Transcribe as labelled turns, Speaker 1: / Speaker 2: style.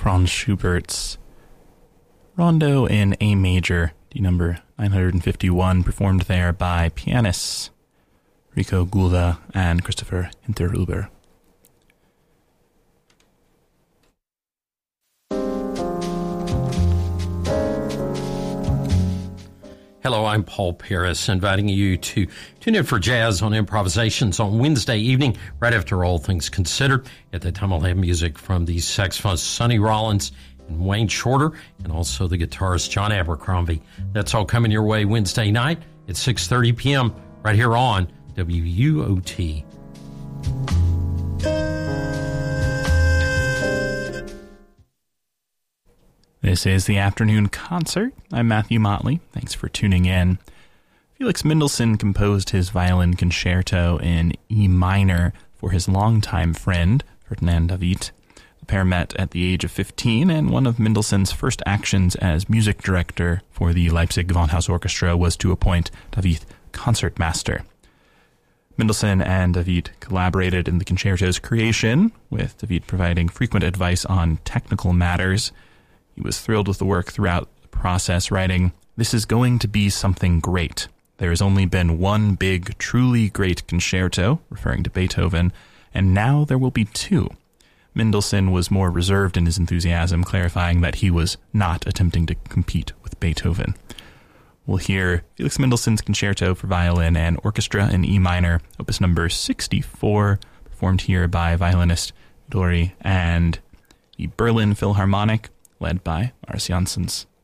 Speaker 1: Franz Schubert's Rondo in A major, D number 951, performed there by pianists Rico Gulda and Christopher Hinterhuber.
Speaker 2: Hello, I'm Paul Paris, inviting you to tune in for Jazz on Improvisations on Wednesday evening, right after All Things Considered. At that time, I'll have music from the saxophonists Sonny Rollins and Wayne Shorter, and also the guitarist John Abercrombie. That's all coming your way Wednesday night at 6:30 p.m. right here on WUOT.
Speaker 1: This is the Afternoon Concert. I'm Matthew Motley. Thanks for tuning in. Felix Mendelssohn composed his violin concerto in E minor for his longtime friend, Ferdinand David. The pair met at the age of 15, and one of Mendelssohn's first actions as music director for the Leipzig Gewandhaus Orchestra was to appoint David concertmaster. Mendelssohn and David collaborated in the concerto's creation, with David providing frequent advice on technical matters. He was thrilled with the work throughout the process, writing, "This is going to be something great. There has only been one big, truly great concerto," referring to Beethoven, "and now there will be two." Mendelssohn was more reserved in his enthusiasm, clarifying that he was not attempting to compete with Beethoven. We'll hear Felix Mendelssohn's Concerto for Violin and Orchestra in E minor, opus number 64, performed here by violinist Dori and the Berlin Philharmonic, led by Ars Janssens.